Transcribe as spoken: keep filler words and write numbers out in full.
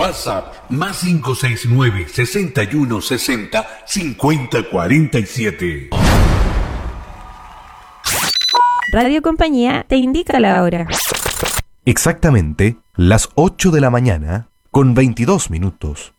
WhatsApp más cinco seis nueve, seis uno seis cero, cinco cero cuatro siete. Radio Compañía te indica la hora. Exactamente las ocho de la mañana con veintidós minutos.